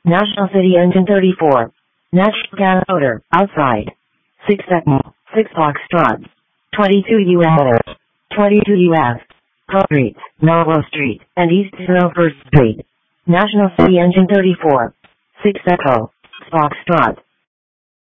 National City Engine 34. Natural gas odor, outside. 6 Echo, 6 Foxtrot. 22 UF. 22 UF. Street, Melrose Street, and East 01st Street. National City Engine 34. 6 Echo, Foxtrot.